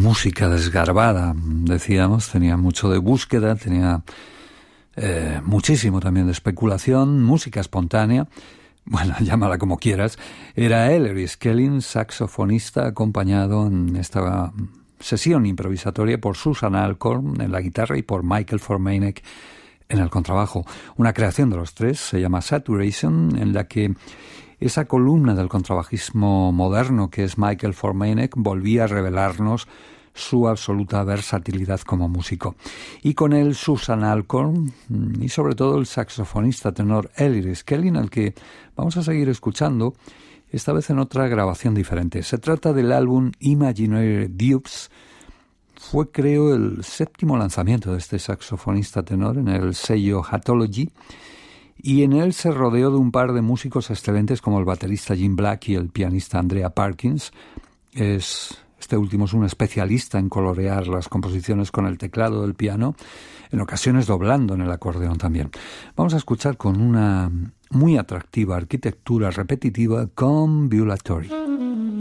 música desgarbada, decíamos, tenía mucho de búsqueda, tenía muchísimo también de especulación, música espontánea, bueno, llámala como quieras. Era Ellery Skelling, saxofonista, acompañado en esta sesión improvisatoria por Susan Alcorn en la guitarra y por Michael Formanek en el contrabajo. Una creación de los tres, se llama Saturation, en la que esa columna del contrabajismo moderno que es Michael Formanek volvía a revelarnos su absoluta versatilidad como músico. Y con él Susan Alcorn y sobre todo el saxofonista tenor Ellery Skelling, al que vamos a seguir escuchando, esta vez en otra grabación diferente. Se trata del álbum Imaginary Dupes. Fue, creo, el séptimo lanzamiento de este saxofonista tenor en el sello Hathology, y en él se rodeó de un par de músicos excelentes como el baterista Jim Black y el pianista Andrea Parkins. Este último es un especialista en colorear las composiciones con el teclado del piano, en ocasiones doblando en el acordeón también. Vamos a escuchar con una muy atractiva arquitectura repetitiva Convolatory.